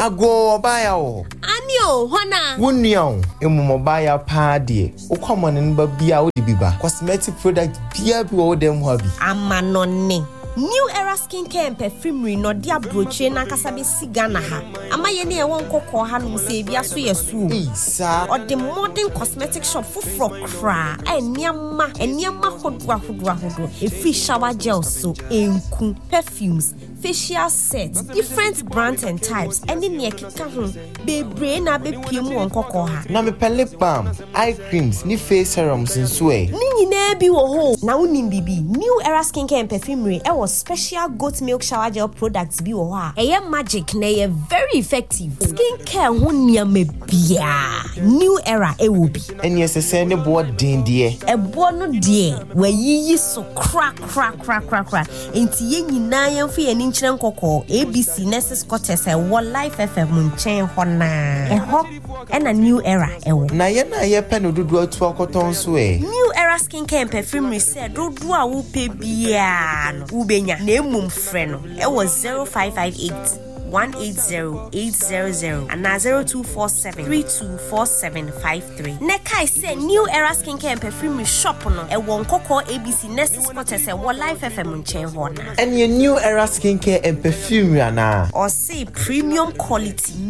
Ago baya o. Anio, hona. Wunyo, mobile party. O common in babia o dibiba. Cosmetic product bia bi o dem hobby. Amanone. New Era Skincare and Perfumery no dia broche na kasabe sigana ha. Ama ye ne won kokko ha no se bia so yesu. Isa. Or the modern cosmetic shop fufro kra. Eniama hodwa. A free shower gel soap, enku, perfumes, facial sets, different brands and types. Any ne kika ho. Bebre na be piemu won kokko ha. Na me lip balm, eye creams, ni face serums nso e. Ni nyina bi wo ho. Na unim bibi. New Era Skincare and Perfumery special goat milk shower gel products bi wo ha. Eye magic na eye very effective. Skincare ho niam bia. New Era e wo bi. Eni esese ne bo den de. E bo no de. Wa yiyi so crack. Enti ye nyina yan fi ani nkyere nkokɔ. ABC Nurses Quarters e wo Life FM nchen ho na. E ho e na New Era e wo. Na ye pe no dodo atu akoton so e. New Era Skincare and Perfumery said dodo a wo pe bia no. Ubenya na emum frɛ no. E was 0558 180-800 and 0247-324753. Nekai say New Era Skincare and Perfumery shop no e won koko ABC Nurses Quarters e wo Life FM nchen ho na. And your New Era Skincare and Perfumery na. Or say premium quality